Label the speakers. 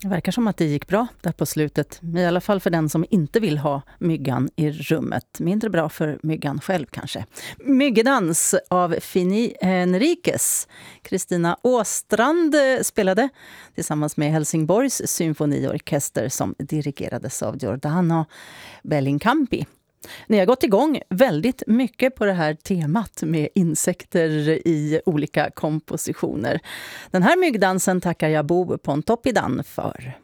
Speaker 1: Det verkar som att det gick bra där på slutet. I alla fall för den som inte vill ha myggan i rummet. Mindre bra för myggan själv kanske. Myggedans av Fini Henriques. Kristina Åstrand spelade tillsammans med Helsingborgs symfoniorkester som dirigerades av Giordano Bellincampi. Ni har gått igång väldigt mycket på det här temat med insekter i olika kompositioner. Den här myggdansen tackar jag Bo Pontoppidan för.